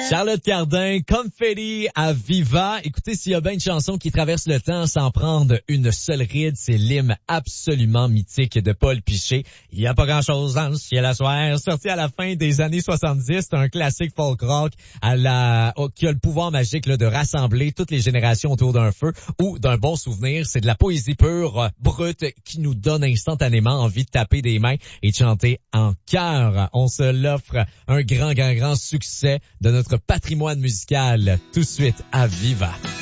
Charlotte Cardin, Confetti à Viva. Écoutez, s'il y a bien une chanson qui traverse le temps sans prendre une seule ride, c'est l'hymne absolument mythique de Paul Piché. Il n'y a pas grand-chose dans le ciel à soir. Sorti à la fin des années 70, c'est un classique folk rock qui a le pouvoir magique là, de rassembler toutes les générations autour d'un feu ou d'un bon souvenir. C'est de la poésie pure, brute, qui nous donne instantanément envie de taper des mains et de chanter en chœur. On se l'offre, un grand succès de notre patrimoine musical, tout de suite à Viva.